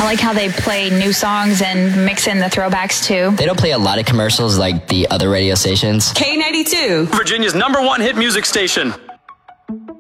I like how they play new songs and mix in the throwbacks too. They don't play a lot of commercials like the other radio stations. K92, Virginia's #1 hit music station.